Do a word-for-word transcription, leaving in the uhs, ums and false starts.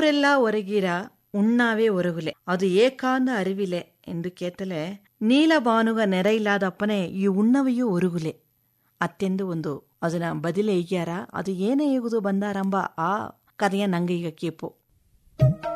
ಊರೆಲ್ಲ ಹೊರಗಿರ ಉಣ್ಣಾವೇ ಒರಗುಲೆ ಅದು ಏಕಾಂದ ಅರಿವಿಲೆ ಎಂದು ಕೇತಲೆ ನೀಲಬಾನುಗ ನೆರೆಯಿಲ್ಲದಪ್ಪನೆ ಈ ಉಣ್ಣವೆಯೂ ಒರುಗುಲೆ ಅತ್ತೆಂದು ಒಂದು ಅದನ್ನ ಬದಿಲೆ ಈಗ್ಯಾರ. ಅದು ಏನೇ ಈಗುದು ಬಂದಾರಂಬ ಆ ಕಥೆಯ ನಂಗೆ ಈಗ ಕೇಪು.